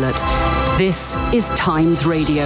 tablet. This is Times Radio.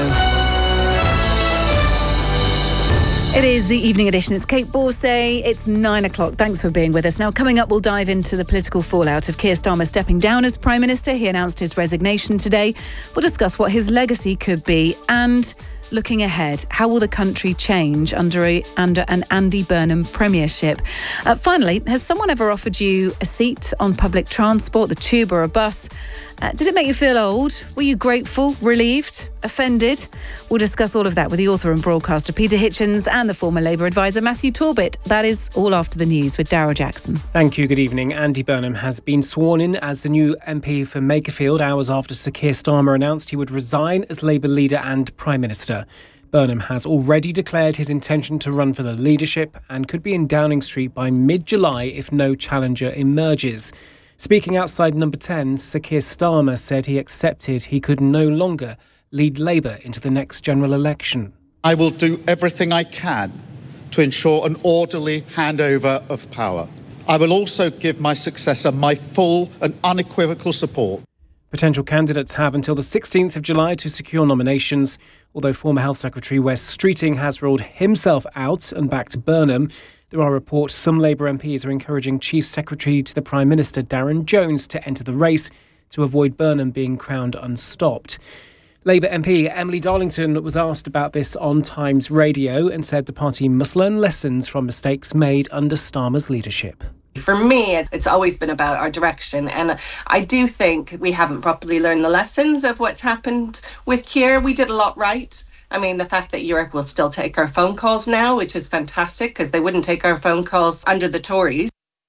It is the evening edition. It's Kate Borsay. It's 9 o'clock. Thanks for being with us. Now, coming up, we'll dive into the political fallout of Keir Starmer stepping down as Prime Minister. He announced his resignation today. We'll discuss what his legacy could be and, looking ahead, how will the country change under an Andy Burnham premiership? Finally, has someone ever offered you a seat on public transport, the tube or a bus? Did it make you feel old? Were you grateful, relieved, offended? We'll discuss all of that with the author and broadcaster Peter Hitchens and the former Labour advisor Matthew Torbett. That is all after the news with Darryl Jackson. Thank you. Good evening. Andy Burnham has been sworn in as the new MP for Makerfield hours after Sir Keir Starmer announced he would resign as Labour leader and Prime Minister. Burnham has already declared his intention to run for the leadership and could be in Downing Street by mid-July if no challenger emerges. Speaking outside Number 10, Sir Keir Starmer said he accepted he could no longer lead Labour into the next general election. I will do everything I can to ensure an orderly handover of power. I will also give my successor my full and unequivocal support. Potential candidates have until the 16th of July to secure nominations, although former Health Secretary Wes Streeting has ruled himself out and backed Burnham. There are reports some Labour MPs are encouraging Chief Secretary to the Prime Minister Darren Jones to enter the race to avoid Burnham being crowned unstopped. Labour MP Emily Darlington was asked about this on Times Radio and said the party must learn lessons from mistakes made under Starmer's leadership. For me, it's always been about our direction, and I do think we haven't properly learned the lessons of what's happened with Keir. We did a lot right. I mean, the fact that Europe will still take our phone calls now, which is fantastic, because they wouldn't take our phone calls under the Tories.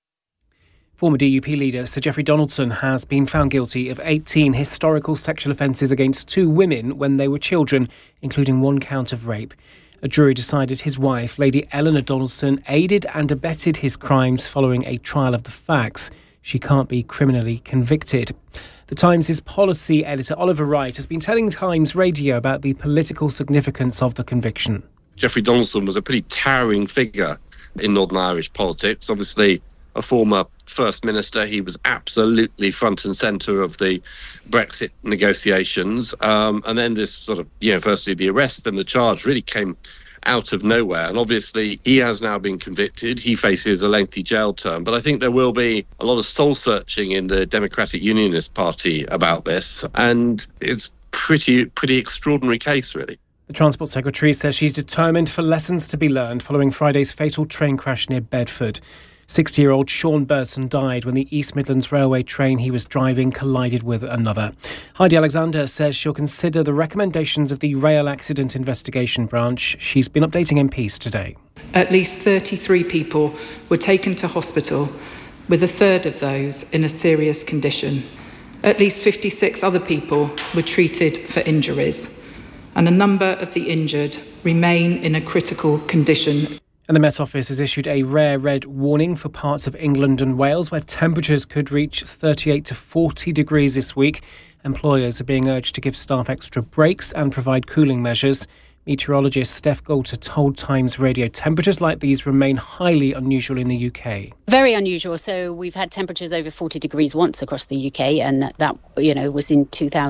Former DUP leader Sir Geoffrey Donaldson has been found guilty of 18 historical sexual offences against 2 women when they were children, including 1 count of rape. A jury decided his wife, Lady Eleanor Donaldson, aided and abetted his crimes following a trial of the facts. She can't be criminally convicted. The Times' policy editor Oliver Wright has been telling Times Radio about the political significance of the conviction. Geoffrey Donaldson was a pretty towering figure in Northern Irish politics. Obviously, a former First Minister, he was absolutely front and centre of the Brexit negotiations. And then this sort of, firstly the arrest, then the charge really came out of nowhere. And obviously he has now been convicted. He faces a lengthy jail term. But I think there will be a lot of soul searching in the Democratic Unionist Party about this. And it's pretty extraordinary case, really. The Transport Secretary says she's determined for lessons to be learned following Friday's fatal train crash near Bedford. 60-year-old Sean Burton died when the East Midlands Railway train he was driving collided with another. Heidi Alexander says she'll consider the recommendations of the Rail Accident Investigation Branch. She's been updating MPs today. At least 33 people were taken to hospital, with a third of those in a serious condition. At least 56 other people were treated for injuries, and a number of the injured remain in a critical condition. And the Met Office has issued a rare red warning for parts of England and Wales where temperatures could reach 38 to 40 degrees this week. Employers are being urged to give staff extra breaks and provide cooling measures. Meteorologist Steph Goulter told Times Radio temperatures like these remain highly unusual in the UK. Very unusual. So we've had temperatures over 40 degrees once across the UK, and that, was in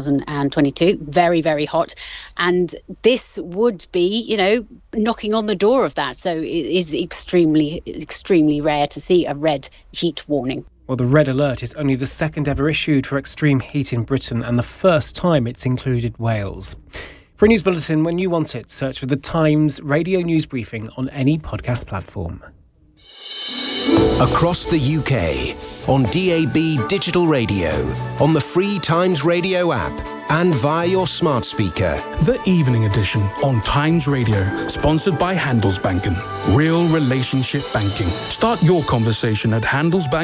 2022. Very, very hot. And this would be, knocking on the door of that. So it is extremely, extremely rare to see a red heat warning. Well, the red alert is only the second ever issued for extreme heat in Britain and the first time it's included Wales. For a news bulletin when you want it, search for the Times Radio News Briefing on any podcast platform. Across the UK, on DAB digital radio, on the free Times Radio app, and via your smart speaker. The Evening Edition on Times Radio, sponsored by Handelsbanken. Real relationship banking. Start your conversation at Handelsbanken.